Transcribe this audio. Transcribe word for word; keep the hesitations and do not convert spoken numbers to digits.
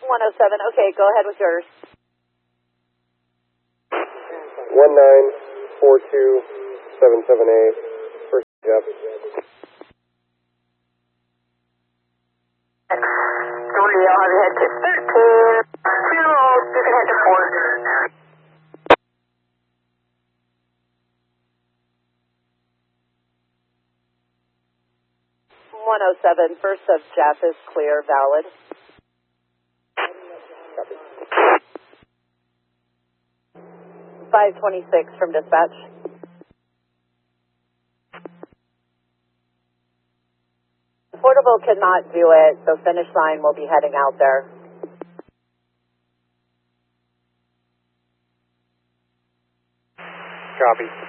one oh seven, okay, go ahead with yours. one nine four two seven seven eight, first Jeff. Julia, I'll head to thirteen. Two, you can head to four. one oh seven, first of Jeff is clear, valid. five twenty-six from dispatch. Affordable cannot do it, so finish line will be heading out there. Copy.